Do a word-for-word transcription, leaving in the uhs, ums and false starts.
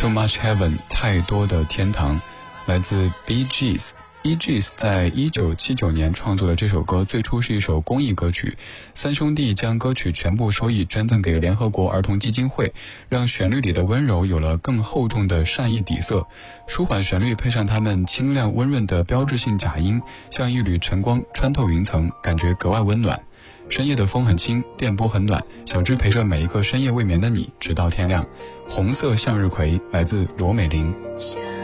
Too Much Heaven 太多的天堂，来自 Bee Gees。Bee Gees 在一九七九年创作的这首歌，最初是一首公益歌曲。三兄弟将歌曲全部收益捐赠给联合国儿童基金会，让旋律里的温柔有了更厚重的善意底色。舒缓旋律配上他们清亮温润的标志性假音，像一缕晨光穿透云层，感觉格外温暖。深夜的风很轻，电波很暖，小智陪着每一个深夜未眠的你，直到天亮。红色向日葵来自罗美玲。